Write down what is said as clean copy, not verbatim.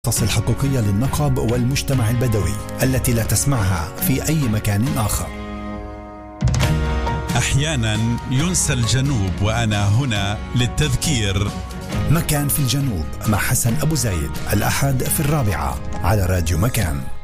الحقيقية للنقب والمجتمع البدوي التي لا تسمعها في أي مكان آخر. أحيانا ينسى الجنوب وأنا هنا للتذكير. مكان في الجنوب مع حسن أبو زايد، الأحد في 4 على راديو مكان.